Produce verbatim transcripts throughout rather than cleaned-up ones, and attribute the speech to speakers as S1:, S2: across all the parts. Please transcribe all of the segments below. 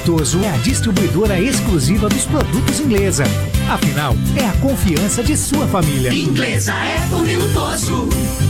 S1: Toso é a distribuidora exclusiva dos produtos Inglesa. Afinal, é a confiança de sua família.
S2: Inglesa é Tomilo Toso.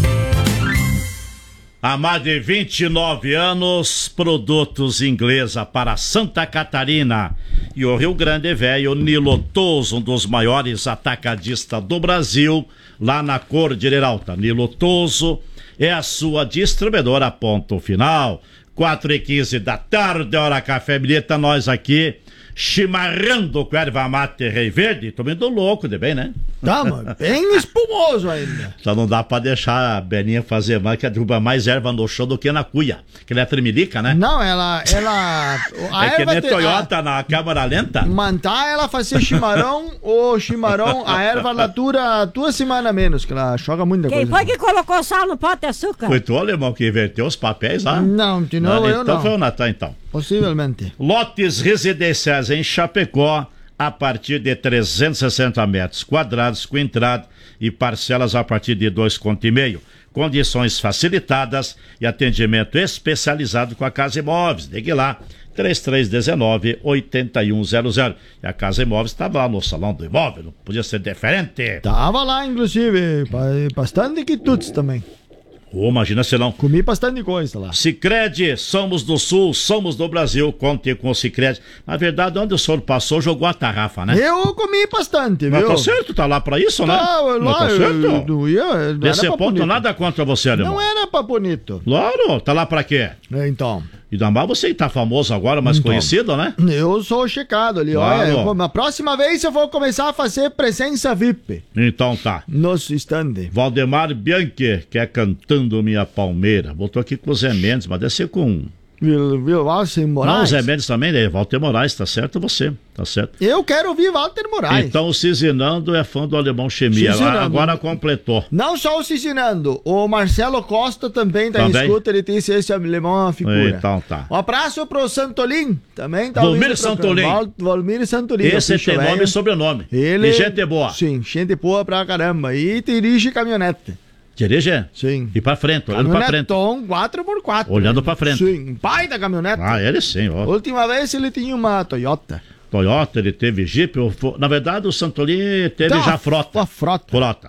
S3: Há mais de vinte e nove anos, produtos Inglesa para Santa Catarina e o Rio Grande Velho. Nilo Toso, um dos maiores atacadistas do Brasil, lá na Cordilheira Alta. Nilo Toso é a sua distribuidora, ponto final. quatro e quinze da tarde, hora café bilheta, nós aqui chimarrando com erva mate Rei Verde. Tô meio louco de bem, né?
S4: Tá, mano, bem espumoso ainda.
S3: Só não dá pra deixar a Beninha fazer mais, que derruba mais erva no chão do que na cuia. Que ela é tremelica, né?
S4: Não, ela... ela a
S3: é que nem
S4: te,
S3: Toyota
S4: a,
S3: na câmara lenta.
S4: Mantar ela fazia chimarrão, o chimarrão, a erva ela dura duas semanas menos, que ela joga muita
S5: Quem
S4: coisa.
S5: foi que colocou sal no pote de açúcar?
S3: Foi tu, alemão, que inverteu os papéis lá?
S4: Não, de novo eu
S3: então
S4: não.
S3: foi o Natan, então.
S4: Possivelmente.
S3: Lotes residenciais em Chapecó a partir de trezentos e sessenta metros quadrados com entrada e parcelas a partir de dois conto e meio. Condições facilitadas e atendimento especializado com a Casa Imóveis. Ligue lá, três três um nove, oito um zero zero. E a Casa Imóveis estava lá no Salão do Imóvel, não podia ser diferente.
S4: Tava lá, inclusive, bastante quitutes também.
S3: Oh, imagina se não.
S4: Comi bastante coisa lá.
S3: Sicredi, somos do Sul, somos do Brasil, conte com o Sicredi. Na verdade, onde o senhor passou, jogou a tarrafa, né?
S4: Eu comi bastante,
S3: Mas
S4: viu?
S3: tá certo, tá lá pra isso, né?
S4: Tá,
S3: Não
S4: lá,
S3: tá
S4: eu,
S3: certo?
S4: eu, eu, eu,
S3: Nesse ponto, bonito. Nada contra você, alemão.
S4: Não era pra bonito.
S3: Claro, tá lá pra quê?
S4: Então...
S3: E da mais você tá famoso agora, mais então, conhecido, né?
S4: Eu sou checado ali,
S3: claro.
S4: Olha. Na próxima vez eu vou começar a fazer presença V I P.
S3: Então tá.
S4: Nosso stand.
S3: Valdemar Bianchi, que é Cantando Minha Palmeira. Voltou aqui com o Zé Mendes, mas deve ser com...
S4: Viu, Walter Moraes?
S3: Não, o Zé Mendes também, né? Walter Moraes, tá certo você, tá certo.
S4: Eu quero ouvir Walter Moraes.
S3: Então o Cizinando é fã do Alemão Chemia, agora completou.
S4: Não só o Cizinando, o Marcelo Costa também tá também? em escuta, ele disse esse alemão é uma figura.
S3: Então tá.
S4: Um abraço pro Santolim, também tá
S3: Volmir Santolim.
S4: Volmir Santolim.
S3: Esse tem nome velho. E sobrenome.
S4: Ele...
S3: E gente boa.
S4: Sim, gente boa pra caramba. E dirige caminhonete.
S3: Dirige?
S4: Sim.
S3: E pra frente, olhando pra frente.
S4: quatro por quatro.
S3: Olhando pra frente.
S4: Sim, pai da caminhonete.
S3: Ah, ele sim, ó.
S4: Última vez ele tinha uma Toyota.
S3: Toyota, ele teve Jeep. Na verdade, o Santolim teve então, já frota.
S4: Uma frota.
S3: Frota.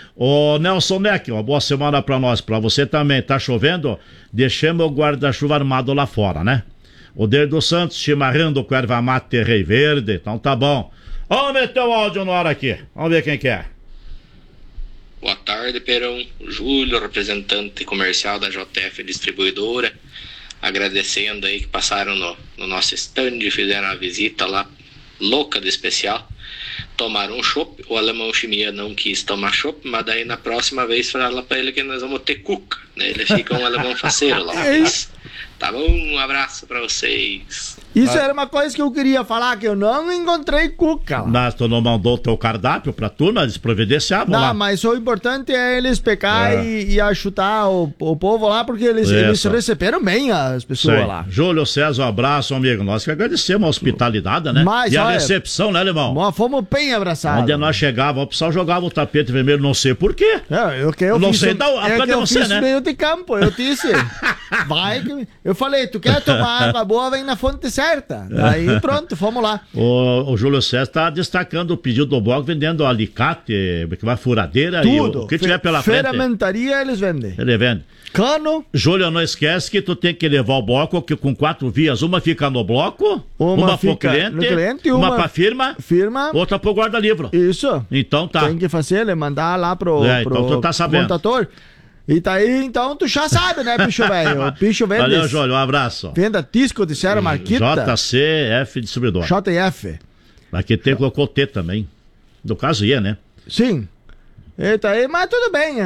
S3: Ô, Nelson Neck, uma boa semana pra nós. Pra você também. Tá chovendo? Deixamos o guarda-chuva armado lá fora, né? O Deir dos Santos, chimarrando com erva mate Rei Verde. Então tá bom. Vamos meter o áudio no ar aqui. Vamos ver quem que é.
S6: Boa tarde, Perão. Júlio, representante comercial da J F Distribuidora, agradecendo aí que passaram no, no nosso stand, fizeram uma visita lá, louca de especial, tomaram um chopp. O Alemão Chimia não quis tomar chopp, mas daí na próxima vez falaram pra ele que nós vamos ter cuca, né? Ele fica um alemão faceiro lá. Mas, tá bom, um abraço pra vocês.
S4: Isso ah. era uma coisa que eu queria falar, que eu não encontrei cuca lá.
S3: Mas tu não mandou o teu cardápio pra turma, eles providenciavam
S4: não,
S3: lá.
S4: Não, mas o importante é eles pegar é. e, e achutar o, o povo lá, porque eles, eles receberam bem as pessoas Sei. lá.
S3: Júlio César, um abraço, amigo. Nós que agradecemos a hospitalidade, né?
S4: Mas,
S3: e
S4: olha,
S3: a recepção, né, alemão?
S4: Nós fomos bem abraçados.
S3: Onde nós chegávamos, o pessoal jogava o tapete vermelho, não sei por quê.
S4: É, eu, que eu, eu
S3: não
S4: fiz,
S3: sei, da,
S4: é
S3: cadê
S4: eu
S3: você,
S4: fiz
S3: né?
S4: meio de campo, eu disse. Vai que... Eu falei, tu quer tomar água boa, vem na fonte certa. Aí E pronto, vamos lá.
S3: O, o Júlio César está destacando o pedido do bloco, vendendo alicate, uma furadeira Tudo. e o, o que tiver pela frente.
S4: Ferramentaria eles vendem.
S3: Ele vende.
S4: Cano.
S3: Júlio, não esquece que tu tem que levar o bloco que com quatro vias. Uma fica no bloco,
S4: uma,
S3: uma
S4: fica
S3: pro cliente,
S4: no cliente
S3: uma,
S4: uma
S3: pra firma,
S4: firma,
S3: outra pro guarda-livro.
S4: Isso.
S3: Então tá.
S4: Tem que fazer, é mandar lá pro,
S3: é,
S4: pro
S3: então tu tá sabendo.
S4: montador. E tá aí, então tu já sabe, né, bicho velho? O bicho vende.
S3: Valeu, Júlio, um abraço.
S4: Venda disco de Serra Marquita.
S3: J C F Distribuidor.
S4: J F.
S3: Aqui tem colocou T também. No caso ia, né?
S4: Sim. E tá aí, mas tudo bem.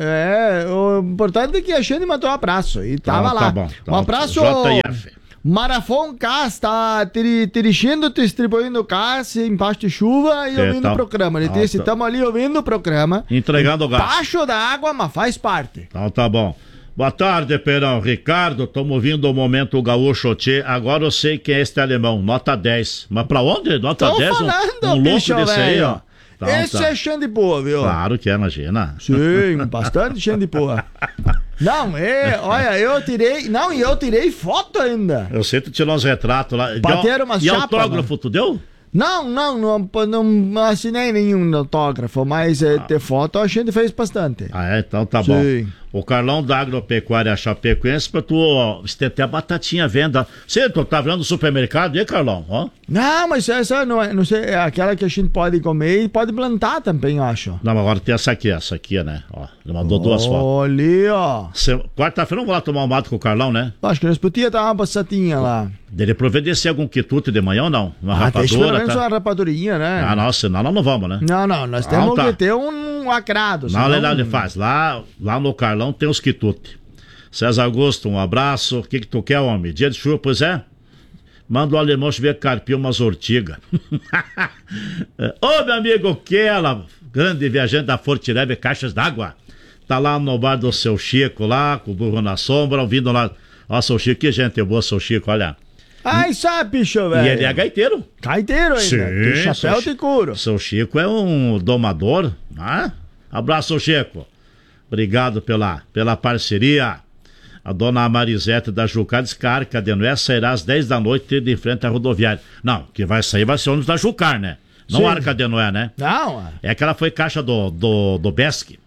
S4: É, é, o importante é que a gente mandou um abraço. E tava tá, lá.
S3: Tá bom, tá
S4: um abraço.
S3: J F.
S4: Marafon K está dirigindo, distribuindo gás embaixo de chuva e é, ouvindo tá, o programa. Ele disse, estamos tá. ali ouvindo o programa.
S3: Entregando o gás.
S4: Embaixo da água, mas faz parte.
S3: Então tá bom. Boa tarde, Perão. Ricardo, estamos ouvindo o Momento Gaúcho Tchê. Agora eu sei quem é este alemão. Nota dez. Mas pra onde? Nota
S4: Tô
S3: dez?
S4: Falando,
S3: um um louco desse aí, ó.
S4: Então, Esse tá. é gente boa, viu?
S3: Claro que é, imagina.
S4: Sim, bastante gente boa. Não, é, olha, eu tirei. Não, e eu tirei foto ainda.
S3: Eu sei que tu tirou uns retratos lá.
S4: Bateram umas
S3: E
S4: chapas,
S3: autógrafo,
S4: né?
S3: tu deu?
S4: Não, não, não, não assinei nenhum autógrafo, mas é, ter foto a gente fez bastante.
S3: Ah, é? Então tá
S4: Sim.
S3: bom. O Carlão da Agropecuária Chapecoense pra tu, ó, você tem até a batatinha à venda. Você tu tá vendo no supermercado, e aí, Carlão? Ó.
S4: Não, mas essa não é, não sei, é aquela que a gente pode comer e pode plantar também, eu acho.
S3: Não, mas agora tem essa aqui, essa aqui, né? Ó, ele mandou duas fotos.
S4: Olha, ó.
S3: Cê- Quarta-feira não vou lá tomar um mato com o Carlão, né?
S4: Acho que nós podíamos dar uma passatinha lá.
S3: Dele providenciar algum quitute de manhã ou não? Uma
S4: Ah, deixa pelo
S3: rapadura,
S4: menos
S3: tá?
S4: uma rapadurinha, né?
S3: Ah, não, senão nós não vamos, né?
S4: Não, não, nós
S3: Não,
S4: temos
S3: tá.
S4: que ter um, um agrado.
S3: Não,
S4: senão-
S3: Leilão, ele faz. Lá, lá no Carlão tem os quitutes. César Augusto, um abraço. O que que tu quer, homem? Dia de chuva, pois é? Manda o alemão chover carpir umas ortigas. Ô, meu amigo Kela, grande viajante da Fortirebe Caixas d'Água. Tá lá no bar do seu Chico, lá, com o burro na sombra, ouvindo lá. Ó, seu Chico, que gente boa, seu Chico, olha.
S4: Ai, sabe, bicho, velho.
S3: E ele é gaiteiro.
S4: Gaiteiro ainda.
S3: Sim,
S4: de chapéu
S3: seu
S4: de couro.
S3: Seu Chico é um domador, né? Abraço, seu Chico. Obrigado pela, pela parceria. A dona Marisete da Jucar diz que a Arca de Noé sairá às dez da noite de frente à rodoviária. Não, que vai sair vai ser o ônibus da Jucar, né? Não
S4: Sim.
S3: a Arca de Noé, né?
S4: Não,
S3: É que ela foi caixa do, do, do Besc.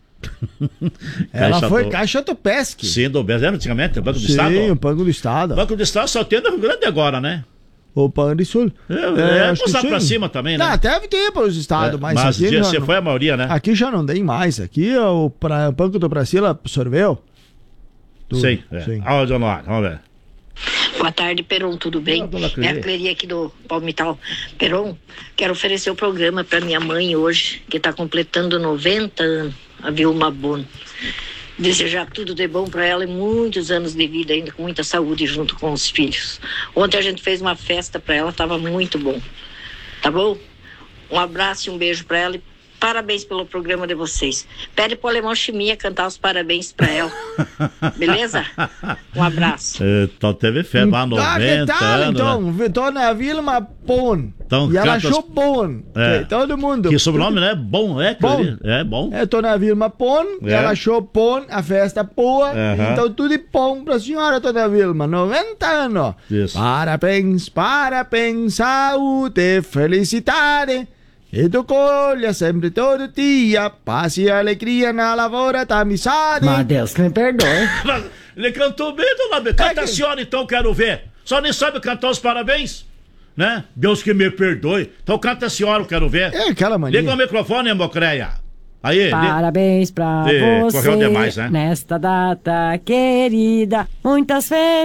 S4: ela foi
S3: do...
S4: caixa do Pesque.
S3: Sim, do Besc. Lembra antigamente? O Banco do
S4: Sim,
S3: Estado?
S4: o Banco do Estado.
S3: O Banco do Estado só tem no Rio Grande agora, né?
S4: O Banco do Sul.
S3: É, é,
S4: acho que
S3: postar pra
S4: sim.
S3: cima também, né?
S4: Não, deve ter para os estados,
S3: É,
S4: mas,
S3: mas
S4: aqui,
S3: dia
S4: já
S3: você
S4: não,
S3: foi a maioria, né?
S4: aqui já não tem mais. Aqui o, pra, o Banco do Brasil absorveu. Tudo.
S3: Sim. É.
S4: Sim.
S3: Olha o Januário, vamos ver.
S7: Boa tarde, Peron, tudo bem?
S3: Olá, dona
S7: É
S3: Clery.
S7: a Clery aqui do Palmital. Peron, quero oferecer o programa para minha mãe hoje, que está completando noventa anos, a Vilma Bono. Desejar tudo de bom para ela e muitos anos de vida ainda, com muita saúde junto com os filhos. Ontem a gente fez uma festa para ela, estava muito bom. Tá bom? Um abraço e um beijo para ela e parabéns pelo programa de vocês. Pede pro Alemão Chimia cantar os parabéns para ela. Beleza? Um abraço.
S3: Então teve fé, há
S4: Ah, que
S3: noventa
S4: tal,
S3: anos.
S4: então?
S3: Né?
S4: Dona Vilma Bon.
S3: Então,
S4: e ela
S3: canta
S4: achou
S3: as-
S4: bom.
S3: É.
S4: Que todo mundo.
S3: Que sobrenome, né? Bom, é?
S4: Bom.
S3: Clery? É bom.
S4: É, Dona Vilma Bon,
S3: É.
S4: ela achou bom, a festa boa,
S3: Aham.
S4: então tudo de bom pra senhora, Dona Vilma, noventa anos.
S3: Isso.
S4: Parabéns, parabéns, saúde, felicidade, e tu colha sempre todo dia, paz e alegria na lavoura da amizade.
S5: Mas Deus que me perdoe.
S3: Mas ele cantou bem, dona B. Canta
S4: É que-
S3: a senhora, então, quero ver. Só nem sabe cantar os parabéns, né? Deus que me perdoe. Então canta a senhora, eu quero ver.
S4: É aquela mania.
S3: Liga o microfone, Mocreia. Aí, li-
S5: Parabéns pra
S3: Ih,
S5: você
S3: correu demais, né?
S5: nesta data querida. Muitas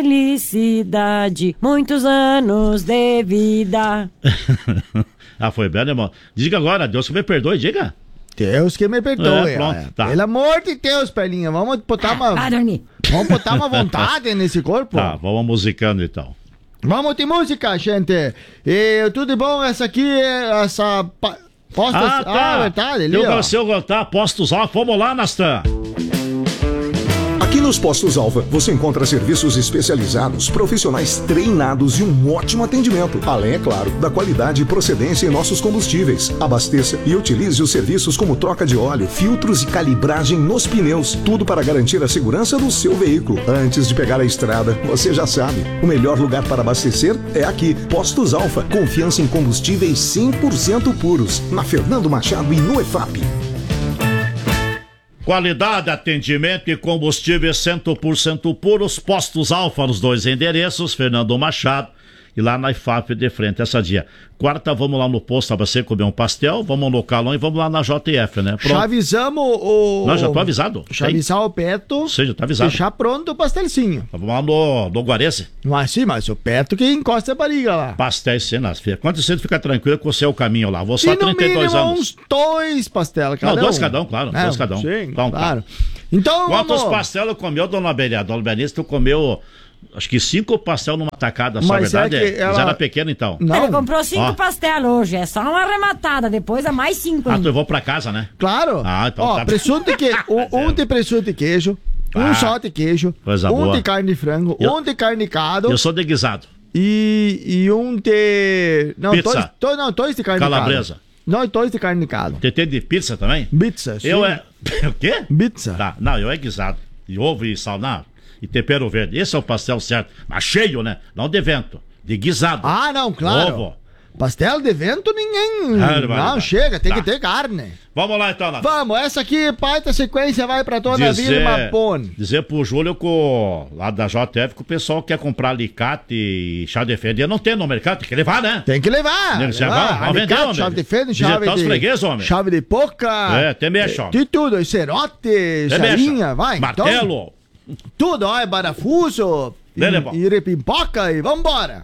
S5: felicidades, muitos anos de vida.
S3: Ah, foi bem, né, irmão? Diga agora, Deus que me perdoe, diga.
S4: Deus que me perdoe.
S3: É, pronto,
S4: olha.
S3: tá.
S4: Pelo amor de Deus, Pelinha, vamos botar uma,
S5: Vai dormir.
S4: vamos botar uma vontade nesse corpo.
S3: Tá, vamos musicando então.
S4: Vamos de música, gente. E tudo de bom, essa aqui, essa... pa- Postas...
S3: Ah, tá.
S4: Ah, verdade, ali,
S3: Eu
S4: ó.
S3: você tá, postos alfa. Vamos lá, Nastan.
S8: Aqui nos Postos Alfa, você encontra serviços especializados, profissionais treinados e um ótimo atendimento. Além, é claro, da qualidade e procedência em nossos combustíveis. Abasteça e utilize os serviços como troca de óleo, filtros e calibragem nos pneus. Tudo para garantir a segurança do seu veículo. Antes de pegar a estrada, você já sabe, o melhor lugar para abastecer é aqui. Postos Alfa, confiança em combustíveis cem por cento puros. Na Fernando Machado e no E F A P.
S3: Qualidade, atendimento e combustíveis cem por cento puros, postos alfa nos dois endereços, Fernando Machado e lá na I F A P de frente essa dia. Quarta, vamos lá no posto pra você comer um pastel, vamos no Calão e vamos lá na J F, né?
S4: Já avisamos o...
S3: Não, já tô avisado.
S4: Já
S3: Tem?
S4: avisar o Peto.
S3: Ou seja, tá avisado.
S4: Deixar pronto o pastelzinho.
S3: Vamos lá no, no Guarese.
S4: Mas sim, mas o Peto que encosta a barriga lá.
S3: Pastéis cenas, filha. Quanto você fica tranquilo que você é o caminho lá. Vou só
S4: E no
S3: trinta e dois
S4: mínimo
S3: anos.
S4: uns dois pastel cada
S3: Não,
S4: um.
S3: dois cada um, claro.
S4: Não,
S3: Dois cada um.
S4: Sim,
S3: Então, tá.
S4: claro. Então,
S3: Quantos
S4: vamos...
S3: pastéis comeu, dona Belia? Dona Benício, tu comeu, acho que cinco pastel numa tacada só,
S4: Mas é
S3: verdade?
S4: que ela-
S3: Mas era pequeno, então.
S4: Não,
S5: Ele comprou cinco
S3: Ó.
S5: pastel hoje, é só uma arrematada, depois é mais cinco
S3: Ah,
S5: ainda.
S3: tu vou pra casa, né?
S4: claro.
S3: Ah, então
S4: Ó,
S3: tá.
S4: presunto e queijo. Um, um de presunto e queijo. Um
S3: Ah,
S4: só de queijo.
S3: coisa
S4: um
S3: boa.
S4: de carne de frango.
S3: Eu-
S4: Um de carne cado.
S3: Eu sou deguisado.
S4: E, e um de... Não,
S3: Pizza.
S4: dois, dois, não, dois de carne
S3: Calabresa.
S4: cado. Não, dois de carne cado.
S3: T T de pizza também?
S4: Pizza, sim.
S3: Eu é... O quê?
S4: Pizza.
S3: Tá, não, eu é guisado. e ovo e salnado e tempero verde. Esse é o pastel certo. Mas cheio, né? Não de vento, de guisado.
S4: Ah, não, claro.
S3: Ovo.
S4: Pastel de vento ninguém...
S3: Ah,
S4: não,
S3: vai, vai.
S4: chega, tem
S3: Tá.
S4: que ter carne.
S3: Vamos lá então, Nath.
S4: Vamos, essa aqui, baita sequência, vai pra dona Vilma Pone.
S3: Dizer pro Júlio que o, lá da J F que o pessoal quer comprar alicate e chave de fenda. Não tem no mercado, tem que levar, né?
S4: Tem que levar.
S3: Tem que
S4: levar.
S3: levar. Vamos vender,
S4: Alicate,
S3: homem.
S4: chave de fenda,
S3: Visitar
S4: chave
S3: os
S4: de...
S3: fregueses, homem.
S4: Chave de boca.
S3: É, tem mexa, homem.
S4: De tudo, cerote,
S3: Tem
S4: sarinha,
S3: mexa.
S4: vai.
S3: Martelo.
S4: Então, tudo, ó, é parafuso,
S3: Dele, bom.
S4: e, e repimpoca e vambora.